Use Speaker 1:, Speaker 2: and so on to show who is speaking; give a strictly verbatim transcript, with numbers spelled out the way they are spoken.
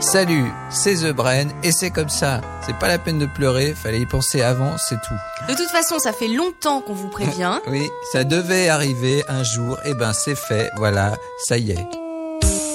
Speaker 1: Salut, c'est The Brain et c'est comme ça. C'est pas la peine de pleurer, fallait y penser avant, c'est tout.
Speaker 2: De toute façon, ça fait longtemps qu'on vous prévient.
Speaker 1: Oui, ça devait arriver un jour, et ben c'est fait, voilà, ça y est.